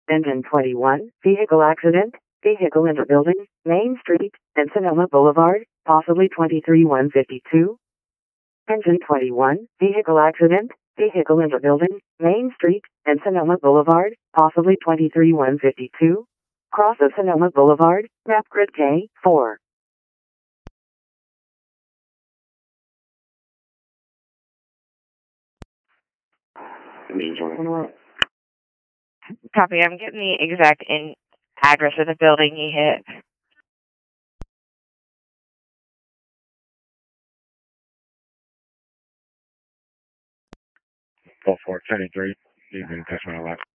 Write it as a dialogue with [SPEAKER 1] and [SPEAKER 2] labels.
[SPEAKER 1] Engine 21, vehicle accident, vehicle in the building, Main Street, and Sonoma Boulevard, possibly 23152. Engine 21, vehicle accident, vehicle in the building, Main Street, and Sonoma Boulevard, possibly 23152. Cross of Sonoma Boulevard, map grid K4.
[SPEAKER 2] Copy. I'm getting the exact address of the building you hit.
[SPEAKER 3] Go for it, 73. You can catch my left.